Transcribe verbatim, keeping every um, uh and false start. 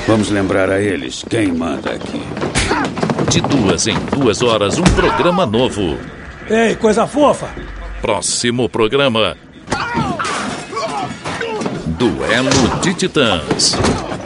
Vamos lembrar a eles quem manda aqui. De duas em duas horas, um programa novo. Ei, coisa fofa! Próximo programa: Duelo de Titãs.